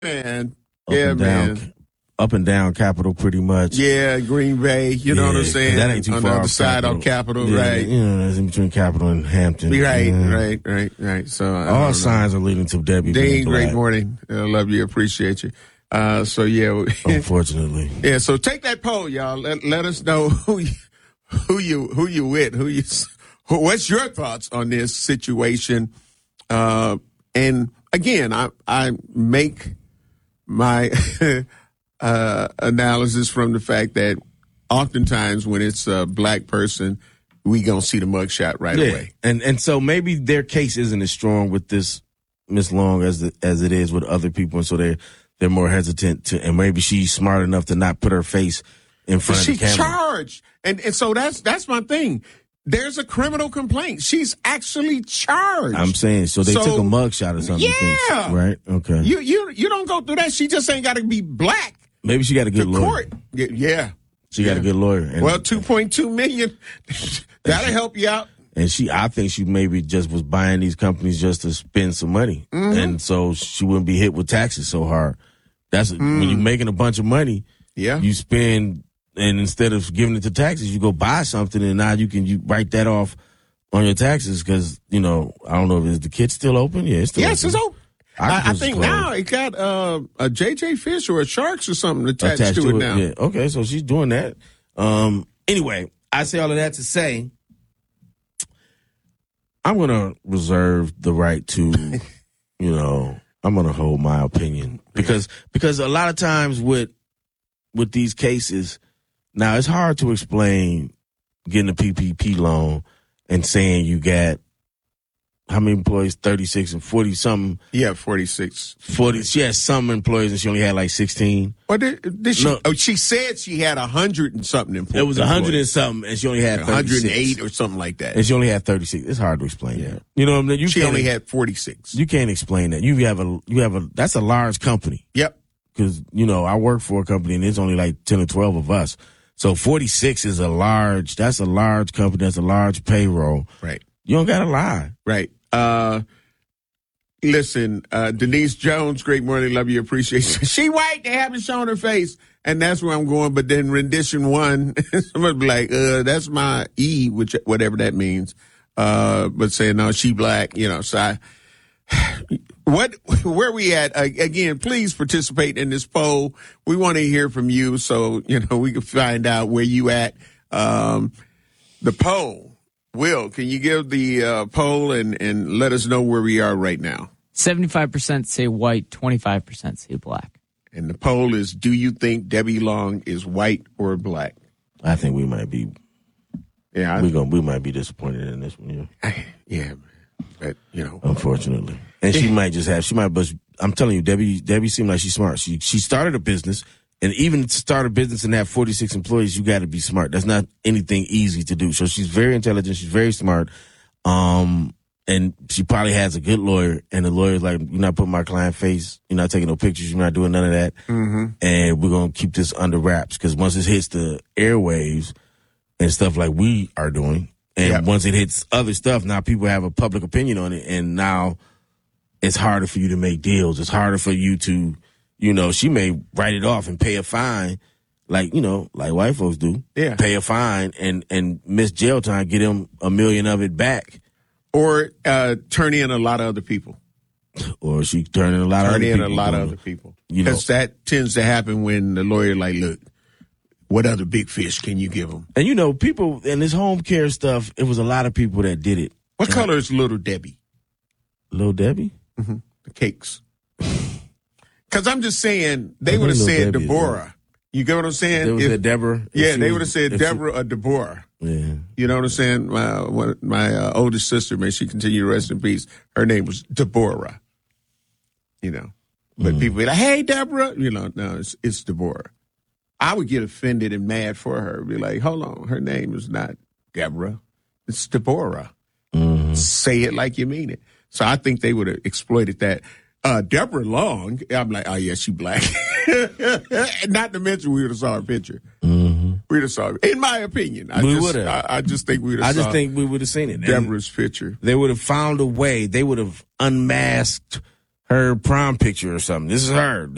Man. Up Yeah, and down, man. Up and down Capitol pretty much. Yeah, Green Bay. You know what I'm saying? That ain't too on far the other off side of Capitol, right? You know, that's in between Capitol and Hampton. Right. So all signs are leading to Debbie Dean, being black. great morning. I love you. Appreciate you. So yeah. Unfortunately. Yeah. So take that poll, y'all. Let us know who you with. What's your thoughts on this situation? And again, I make my analysis from the fact that oftentimes when it's a black person, we gonna see the mugshot right away. And so maybe their case isn't as strong with this Miss Long as it is with other people, and so they're more hesitant to. And maybe she's smart enough to not put her face in front of the camera. She's charged, and so that's my thing. There's a criminal complaint. She's actually charged. I'm saying, so they took a mugshot or something. Yeah. Right? Okay. You don't go through that. She just ain't got to be black. Maybe she got a good lawyer. Court. Yeah. She got a good lawyer. And, well, $2.2 million. That'll help you out. And I think she maybe just was buying these companies just to spend some money. Mm-hmm. And so she wouldn't be hit with taxes so hard. When you're making a bunch of money, you spend. And instead of giving it to taxes, you go buy something, and now you write that off on your taxes because, I don't know, is the kit still open? Yeah, it's still open. Yes, it's open. I think now it got a JJ Fish or a Sharks or something attached to it now. Yeah. Okay, so she's doing that. Anyway, I say all of that to say I'm going to reserve the right to, I'm going to hold my opinion because a lot of times with these cases, now it's hard to explain getting a PPP loan and saying you got how many employees? 36 and 40 something. Yeah, 46. 40. She had some employees and she only had like 16. Or did she? No. Oh, she said she had 100 and something employees. It was 100 and something, and she only had 108 or something like that. And she only had 36. It's hard to explain that. You know what I mean? She only had 46. You can't explain that. You have that's a large company. Yep. Because, I work for a company and it's only like 10 or 12 of us. So 46 is that's a large company. That's a large payroll. Right. You don't got to lie. Right. Listen, Denise Jones, great morning. Love you. Appreciate you. She white. They haven't shown her face. And that's where I'm going. But then rendition 1, somebody be like, that's my E, which, whatever that means. But saying, no, she black, so where we at? Again, please participate in this poll. We want to hear from you so, we can find out where you at. The poll. Will, can you give the poll and let us know where we are right now? 75% say white, 25% say black. And the poll is, do you think Debbie Long is white or black? I think we might be. Yeah. We might be disappointed in this one. Yeah. But, unfortunately. And she might but I'm telling you, Debbie seemed like she's smart. She started a business, and even to start a business and have 46 employees, you got to be smart. That's not anything easy to do. So she's very intelligent. She's very smart. And she probably has a good lawyer, and the lawyer's like, you're not putting my client face, you're not taking no pictures, you're not doing none of that. Mm-hmm. And we're going to keep this under wraps because once it hits the airwaves and stuff like we are doing, and once it hits other stuff, now people have a public opinion on it, and now it's harder for you to make deals. It's harder for you to, she may write it off and pay a fine, like white folks do. Yeah. Pay a fine and miss jail time, get them $1 million of it back. Or turn in a lot of other people. Or she turn in a lot of other people. Because that tends to happen when the lawyer like, look, what other big fish can you give them? And people in this home care stuff, it was a lot of people that did it. What color is Little Debbie? Little Debbie? Mm-hmm. The cakes. Because I'm just saying, they would have said Debbie, Deborah. You get what I'm saying? They would have said Deborah. Yeah, they would have said Deborah or Deborah. Yeah. You know what I'm saying? My oldest sister, may she continue to rest in peace, her name was Deborah. But people be like, hey, Deborah. No, it's Deborah. I would get offended and mad for her. Be like, hold on, her name is not Deborah. It's Deborah. Mm-hmm. Say it like you mean it. So I think they would have exploited that. Deborah Long, I'm like, oh yeah, she black. Not to mention we would have saw her picture. Mm-hmm. We would have saw her. In my opinion. I just think we would have think we would have seen it. Deborah's picture. They would have found a way. They would have unmasked her prom picture or something. This is her.